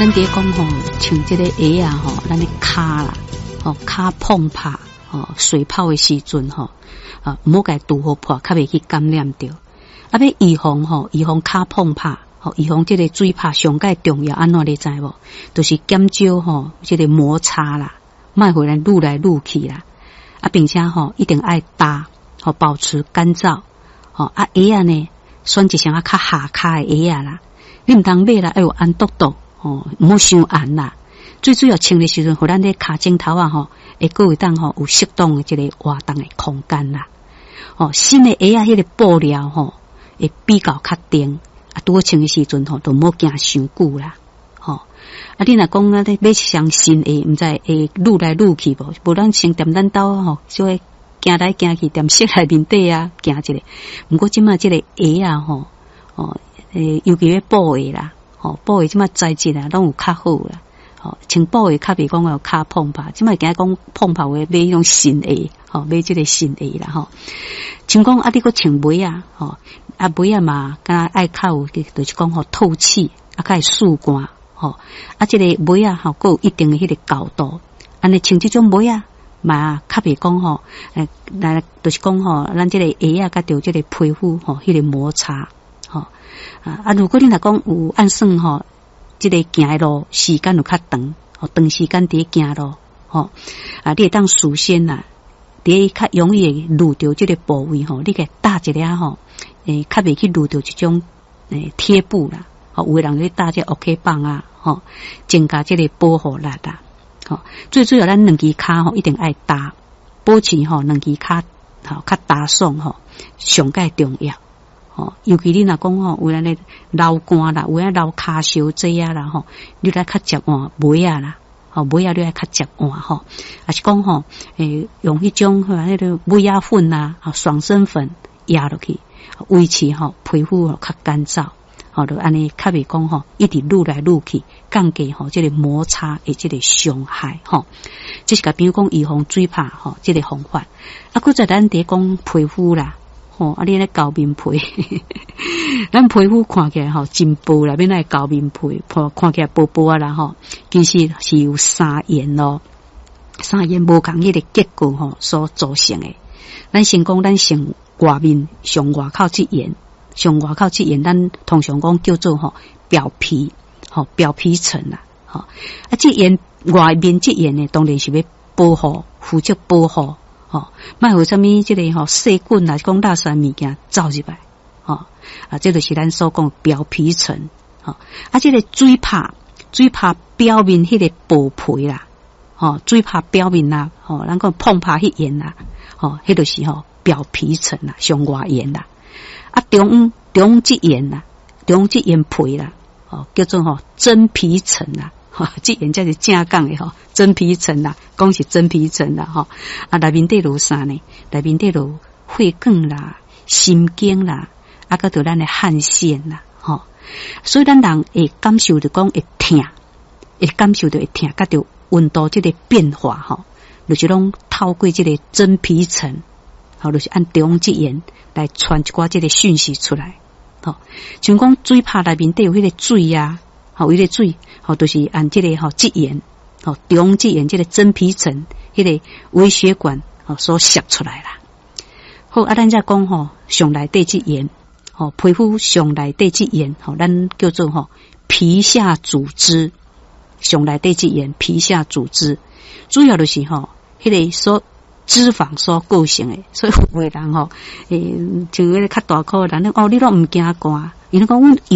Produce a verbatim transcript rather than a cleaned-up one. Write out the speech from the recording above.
咱伫讲吼，像这个鞋啊吼，咱的骹啦，吼骹碰拍，吼水泡的时阵吼，啊，唔好甲拄好破，较袂去感染着。啊，要预防吼，预防骹碰拍，吼预防这个水泡上界重要，安怎你知无？就是减少吼这个摩擦啦，莫互咱愈来愈去啦。啊，并且吼一定爱搭，吼保持干燥，吼啊鞋啊呢，选一双啊较下骹的鞋啊啦，你唔通买啦，要有按笃笃。哦，唔好伤暗啦。最主要穿的时阵，互咱咧骹趾头啊吼，会各位当吼有适当的这个活动的空间啦。哦，新的鞋啊，迄个布料吼会比较较定，啊，拄好穿的时阵吼，都唔好行伤久啦。吼、哦，啊，你若讲啊，咧买一双新鞋，唔知会愈来愈去无？无咱先踮咱兜吼，就会行来行去，踮室内面底啊，行一个。毋过即马即个鞋啊吼，哦，诶，尤其咧布鞋啦。哦，布鞋即马材质啊，拢有较好啦。哦，穿布鞋较袂讲有骹碰拍，即马今日讲碰拍话买迄种新鞋，吼、哦，买即个新鞋啦吼。像讲啊，你个穿袜啊，吼、哦，啊袜啊嘛，敢爱较有，就是讲吼透气，啊较会速干，吼、哦，啊即、這个袜啊，吼，佮有一定的迄个高度，安尼穿即种袜啊，嘛较袂讲吼，诶，来就是讲吼，咱即个鞋啊，甲着即个皮肤吼，迄、那个摩擦。吼、啊啊！如果你若讲有按算吼，即、這个行的路时间有较长，吼长时间伫行路，吼啊，你会当事先啦，伫较容易会撸着即个部位吼，你给搭一下吼，诶，较袂去撸着即种诶贴布啦，吼，有诶人去搭即 OK 棒啊，吼，增加即个保护力啦，吼，最主要咱两支骹吼一定爱搭，保持吼两支骹吼较搭爽吼，上界重要。吼，尤其你若讲吼，有安尼流汗啦，有安流骹烧济啊啦吼，你来较接换袜啊啦，吼袜啊你爱较接换吼，还是讲吼，诶用迄种吼迄个袜仔粉啊，爽身粉压落去，维持吼皮肤吼较干燥，吼就安尼较袂讲吼一直愈来愈去，降低吼即个摩擦诶即个伤害吼，这是甲比如讲预防水泡吼即个方法，啊，搁再咱伫讲皮肤啦。吼、哦，啊！你咧厚面皮，咱皮肤看起来吼真薄啦，免来厚面皮，看起来薄薄啊啦吼。其实是由三元咯，三元无共迄个结构吼所组成的。咱先讲咱上外面上外口这元，上外口这元，咱通常讲叫做吼表皮，吼表皮层啦，吼啊，这元外面这元呢，当然是要保护，负责保护。吼，莫有啥物即个吼细菌啊，讲垃圾物件走入来，吼啊，这就是咱所讲表皮层，吼啊，这个水泡，水泡表面迄个薄皮啦，吼水泡表面啦，吼咱讲碰拍迄沿啦，吼迄就是吼表皮层啦，上外沿啦，啊中中这沿啦，中这沿皮啦，吼叫做吼真皮层啦。哈，这沿才是正讲的吼，真皮层啦，讲是真皮层啦，吼啊，内面底有啥呢？内面底有血管啦、神经啦，啊，个着咱的汗腺啦，吼，所以咱人会感受着讲会痛，会感受着会痛，甲着温度这个变化吼，就是拢透过这个真皮层，吼，就是按中这沿来传一寡这个讯息出来，吼，像讲水泡内面底有迄个水啊。吼，伊个水，吼，都是按这个吼质盐，吼中质盐这个真皮层，迄个微血管，吼所摄出来啦。好，啊，咱再讲吼，上内底质盐，吼皮肤上内底质盐，吼咱叫做吼皮下组织，上内底质盐，皮下组织，主要就是吼迄个所脂肪所构成的，所以有的人吼，诶，像迄个较大颗人，哦，你都毋惊寒，因为讲阮。